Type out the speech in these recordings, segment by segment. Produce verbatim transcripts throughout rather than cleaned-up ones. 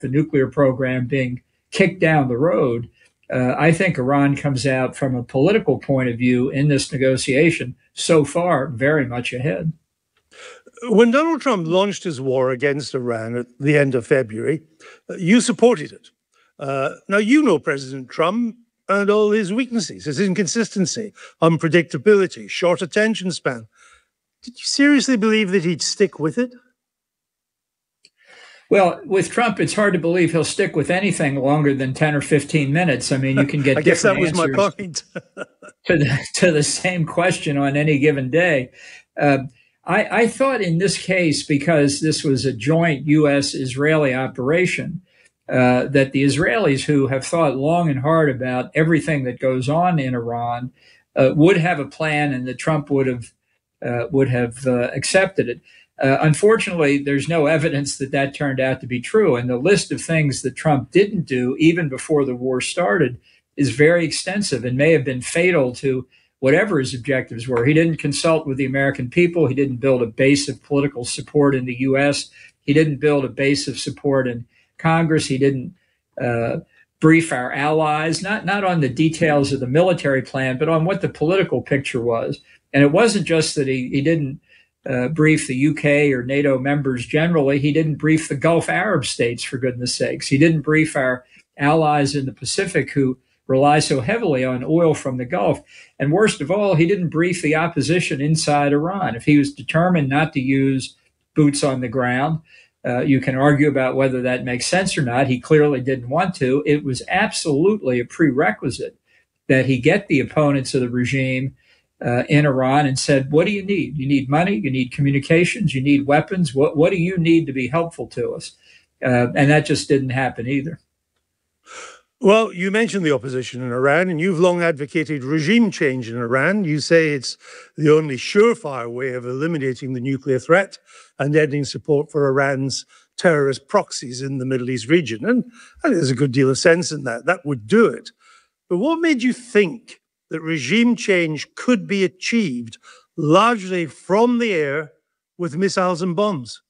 the nuclear program being kicked down the road, uh, I think Iran comes out from a political point of view in this negotiation so far very much ahead. When Donald Trump launched his war against Iran at the end of February, you supported it. Uh, now, you know President Trump and all his weaknesses, his inconsistency, unpredictability, short attention span. Did you seriously believe that he'd stick with it? Well, with Trump, it's hard to believe he'll stick with anything longer than ten or fifteen minutes. I mean, you can get I guess different that was answers my point. to, the, to the same question on any given day. Uh, I, I thought in this case, because this was a joint U S Israeli operation, uh, that the Israelis, who have thought long and hard about everything that goes on in Iran, uh, would have a plan, and that Trump would have uh, would have uh, accepted it. Uh, unfortunately, there's no evidence that that turned out to be true. And the list of things that Trump didn't do, even before the war started, is very extensive and may have been fatal to whatever his objectives were. He didn't consult with the American people. He didn't build a base of political support in the U S. He didn't build a base of support in Congress. He didn't uh, brief our allies, not, not on the details of the military plan, but on what the political picture was. And it wasn't just that he, he didn't uh, brief the U K or NATO members generally. He didn't brief the Gulf Arab states, for goodness sakes. He didn't brief our allies in the Pacific who rely so heavily on oil from the Gulf. And worst of all, he didn't brief the opposition inside Iran. If he was determined not to use boots on the ground, uh, you can argue about whether that makes sense or not. He clearly didn't want to. It was absolutely a prerequisite that he get the opponents of the regime uh, in Iran and said, what do you need? You need money, you need communications, you need weapons. What, what do you need to be helpful to us? Uh, and that just didn't happen either. Well, you mentioned the opposition in Iran, and you've long advocated regime change in Iran. You say it's the only surefire way of eliminating the nuclear threat and ending support for Iran's terrorist proxies in the Middle East region. And I think there's a good deal of sense in that. That would do it. But what made you think that regime change could be achieved largely from the air with missiles and bombs?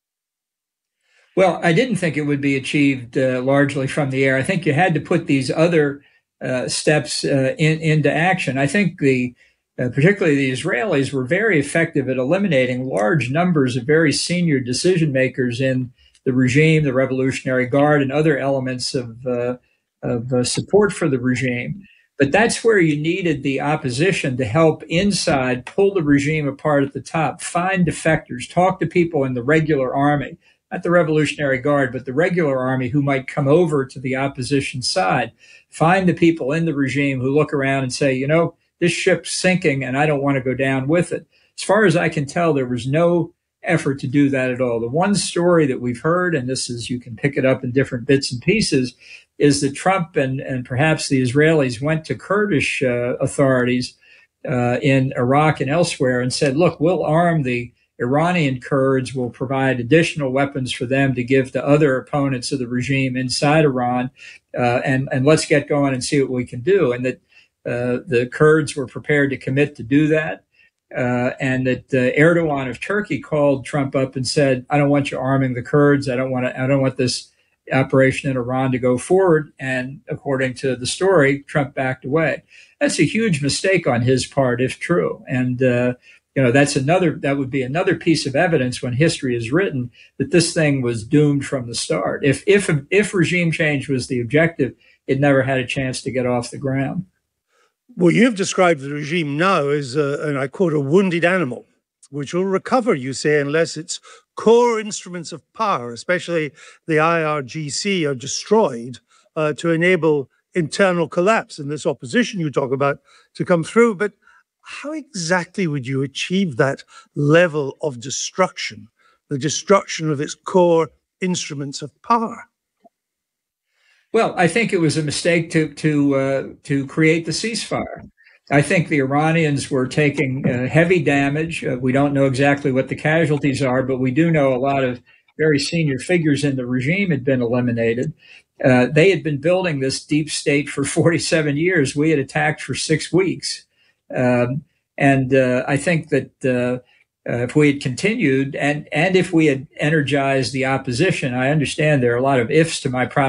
Well, I didn't think it would be achieved uh, largely from the air. I think you had to put these other uh, steps uh, in, into action. I think the, uh, particularly the Israelis, were very effective at eliminating large numbers of very senior decision makers in the regime, the Revolutionary Guard, and other elements of, uh, of uh, support for the regime. But that's where you needed the opposition to help inside, pull the regime apart at the top, find defectors, talk to people in the regular army. Not the Revolutionary Guard, but the regular army who might come over to the opposition side, find the people in the regime who look around and say, you know, this ship's sinking and I don't want to go down with it. As far as I can tell, there was no effort to do that at all. The one story that we've heard, and this is, you can pick it up in different bits and pieces, is that Trump and, and perhaps the Israelis went to Kurdish uh, authorities uh, in Iraq and elsewhere and said, look, we'll arm the Iranian Kurds, will provide additional weapons for them to give to other opponents of the regime inside Iran, uh, and, and let's get going and see what we can do. And that uh, the Kurds were prepared to commit to do that, uh, and that uh, Erdogan of Turkey called Trump up and said, I don't want you arming the Kurds. I don't want to, I don't want this operation in Iran to go forward. And according to the story, Trump backed away. That's a huge mistake on his part, if true. And uh, You know, that's another, that would be another piece of evidence when history is written that this thing was doomed from the start. If, if, if regime change was the objective, it never had a chance to get off the ground. Well, you've described the regime now as, a, and I quote, a wounded animal, which will recover, you say, unless its core instruments of power, especially the I R G C, are destroyed uh, to enable internal collapse and this opposition you talk about to come through. But how exactly would you achieve that level of destruction, the destruction of its core instruments of power? Well, I think it was a mistake to to uh, to create the ceasefire. I think the Iranians were taking uh, heavy damage. Uh, we don't know exactly what the casualties are, but we do know a lot of very senior figures in the regime had been eliminated. Uh, they had been building this deep state for forty-seven years. We had attacked for six weeks. Um, and uh, I think that uh, Uh, if we had continued and, and if we had energized the opposition, I understand there are a lot of ifs to my